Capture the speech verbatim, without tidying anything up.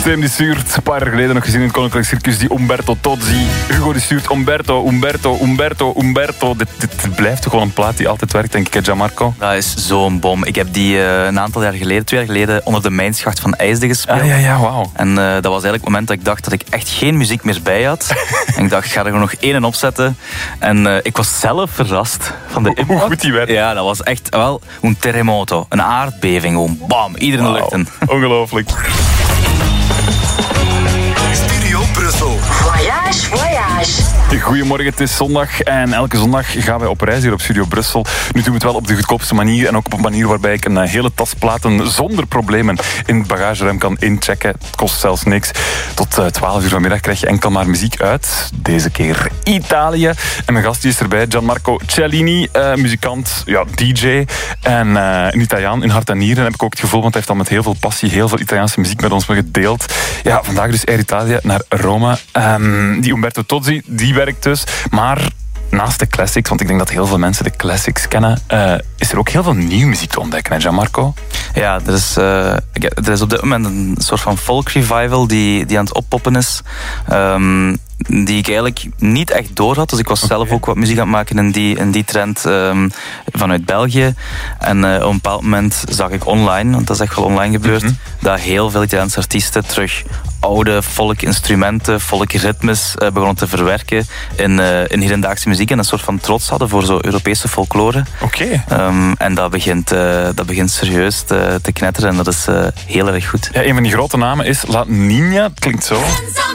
Tim die stuurt, een paar jaar geleden nog gezien in het Koninklijk Circus, die Umberto Tozzi. Hugo die stuurt Umberto, Umberto, Umberto, Umberto. Dit, dit, dit blijft toch wel een plaat die altijd werkt, denk ik, hè, Gianmarco? Dat is zo'n bom. Ik heb die uh, een aantal jaar geleden, twee jaar geleden, onder de mijnschacht van IJsde gespeeld. Ah, ja, ja, wauw. En uh, dat was eigenlijk het moment dat ik dacht dat ik echt geen muziek meer bij had. En ik dacht, ik ga er gewoon nog één opzetten. En uh, ik was zelf verrast van de impact. Hoe goed die werd. Ja, dat was echt wel een terremoto. Een aardbeving, gewoon bam, iedereen in de lucht in. Ongelooflijk. Studio Brussel. Voyage, voyage. Goedemorgen, het is zondag en elke zondag gaan wij op reis hier op Studio Brussel. Nu doen we het wel op de goedkoopste manier en ook op een manier waarbij ik een hele tas platen zonder problemen in het bagageruim kan inchecken. Het kost zelfs niks. Tot twaalf uur vanmiddag krijg je enkel maar muziek uit. Deze keer Italië. En mijn gast die is erbij, Gianmarco Cellini, uh, muzikant, ja, D J en uh, een Italiaan in hart en nieren. Heb ik ook het gevoel, want hij heeft al met heel veel passie heel veel Italiaanse muziek met ons gedeeld. Ja, vandaag dus Air Italia naar Rome. Um, die Umberto Tozzi, die werkt dus. Maar naast de classics, want ik denk dat heel veel mensen de classics kennen, uh, is er ook heel veel nieuwe muziek te ontdekken, hè, Gianmarco? Ja, er is, uh, er is op dit moment een soort van folk revival die, die aan het oppoppen is. Um, die ik eigenlijk niet echt door had. Dus ik was okay. zelf ook wat muziek aan het maken in die, in die trend um, vanuit België. En uh, op een bepaald moment zag ik online, want dat is echt wel online gebeurd, mm-hmm. dat heel veel Italiaanse artiesten terug oude folk-instrumenten, folk-ritmes uh, begonnen te verwerken in, uh, in hedendaagse muziek en een soort van trots hadden voor zo Europese folklore. Oké. Okay. Um, en dat begint, uh, dat begint serieus te, te knetteren en dat is uh, heel erg goed. Ja, een van die grote namen is La Niña, het klinkt zo.